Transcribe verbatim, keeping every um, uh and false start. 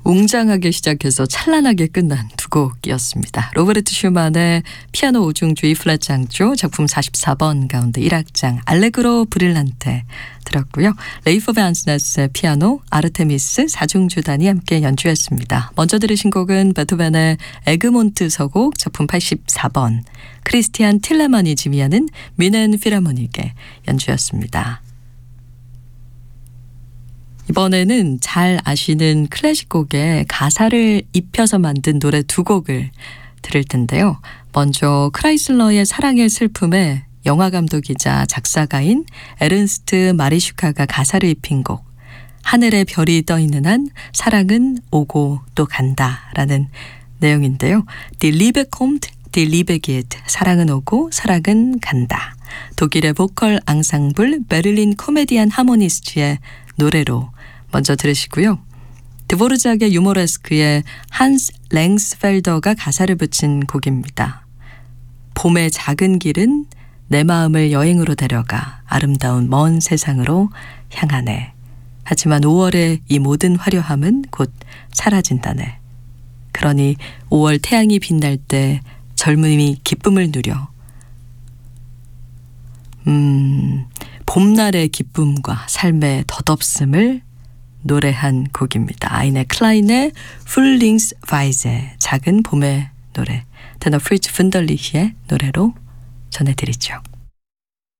웅장하게 시작해서 찬란하게 끝난 두 곡이었습니다. 로베르트 슈만의 피아노 오중주 E 플랫 장조 작품 사십사 번 가운데 일 악장 알레그로 브릴란테 들었고요. 레이퍼 반스나스의 피아노 아르테미스 사중주단이 함께 연주했습니다. 먼저 들으신 곡은 베토벤의 에그몬트 서곡 작품 팔십사 번 크리스티안 틸레만이 지휘하는 미넨 필하모닉의 연주였습니다. 이번에는 잘 아시는 클래식 곡에 가사를 입혀서 만든 노래 두 곡을 들을 텐데요. 먼저 크라이슬러의 사랑의 슬픔에 영화감독이자 작사가인 에른스트 마리슈카가 가사를 입힌 곡 하늘에 별이 떠있는 한 사랑은 오고 또 간다 라는 내용인데요. Die Liebe kommt, die Liebe geht. 사랑은 오고 사랑은 간다. 독일의 보컬 앙상블 베를린 코메디안 하모니스트의 노래로 먼저 들으시고요. 드보르작의 유모레스크의 한스 랭스펠더가 가사를 붙인 곡입니다. 봄의 작은 길은 내 마음을 여행으로 데려가 아름다운 먼 세상으로 향하네. 하지만 오월의 이 모든 화려함은 곧 사라진다네. 그러니 오월 태양이 빛날 때 젊음이 기쁨을 누려 음, 봄날의 기쁨과 삶의 덧없음을 노래한 곡입니다. 아이네 클라인의 풀링스바이제 작은 봄의 노래 테너 프리츠 푼덜리히의 노래로 전해드리죠.